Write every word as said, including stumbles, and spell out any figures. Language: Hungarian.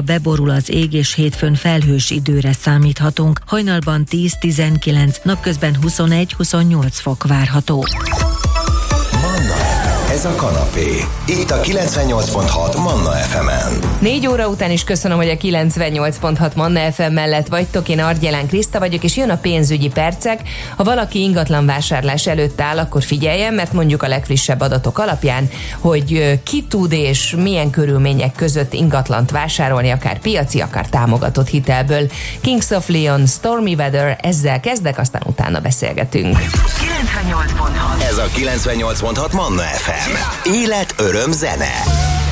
beborul az ég, és hétfőn felhős időre számíthatunk. Hajnalban tíz-tizenkilenc, napközben huszonegy-huszonnyolc fok várható. Ez a kanapé. Itt a kilencvennyolc pont hat Manna ef emen. Négy óra után is köszönöm, hogy a kilencvennyolc pont hat Manna ef em mellett vagytok. Én Argyelán Kriszta vagyok, és jön a pénzügyi percek. Ha valaki ingatlan vásárlás előtt áll, akkor figyeljen, mert mondjuk a legfrissebb adatok alapján, hogy ki tud és milyen körülmények között ingatlant vásárolni, akár piaci, akár támogatott hitelből. Kings of Leon, Stormy Weather, ezzel kezdek, aztán utána beszélgetünk. kilencvennyolc pont hat Ez a kilencvennyolc pont hat Manna ef em. Élet, öröm, zene.